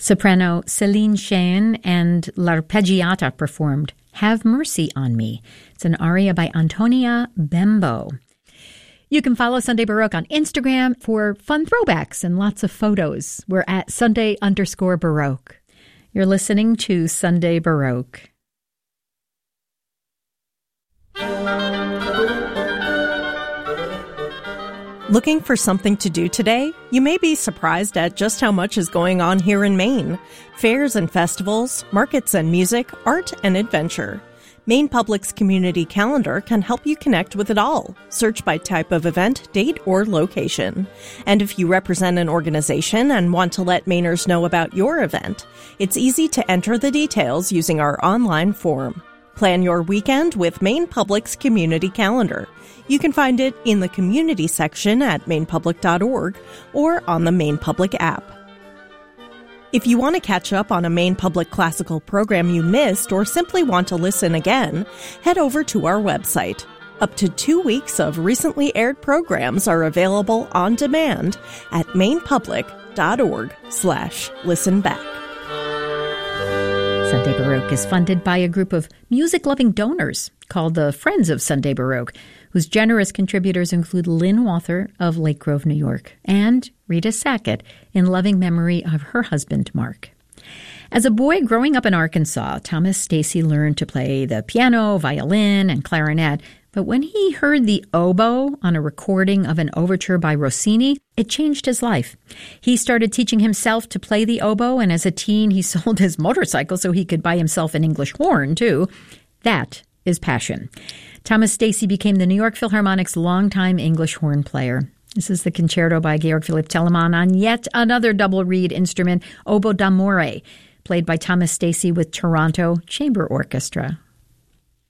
Soprano Céline Cheyne and L'Arpeggiata performed Have Mercy on Me. It's an aria by Antonia Bembo. You can follow Sunday Baroque on Instagram for fun throwbacks and lots of photos. We're at Sunday_Baroque. You're listening to Sunday Baroque. Looking for something to do today? You may be surprised at just how much is going on here in Maine. Fairs and festivals, markets and music, art and adventure. Maine Public's community calendar can help you connect with it all. Search by type of event, date, or location. And if you represent an organization and want to let Mainers know about your event, it's easy to enter the details using our online form. Plan your weekend with Maine Public's community calendar. You can find it in the community section at mainepublic.org or on the Maine Public app. If you want to catch up on a Maine Public classical program you missed or simply want to listen again, head over to our website. Up to 2 weeks of recently aired programs are available on demand at mainepublic.org/listenback. Sunday Baroque is funded by a group of music-loving donors called the Friends of Sunday Baroque, whose generous contributors include Lynn Walther of Lake Grove, New York, and Rita Sackett in loving memory of her husband, Mark. As a boy growing up in Arkansas, Thomas Stacy learned to play the piano, violin, and clarinet, but when he heard the oboe on a recording of an overture by Rossini, it changed his life. He started teaching himself to play the oboe, and as a teen, he sold his motorcycle so he could buy himself an English horn, too. That is passion. Thomas Stacy became the New York Philharmonic's longtime English horn player. This is the concerto by Georg Philipp Telemann on yet another double reed instrument, Oboe d'amore, played by Thomas Stacy with Toronto Chamber Orchestra.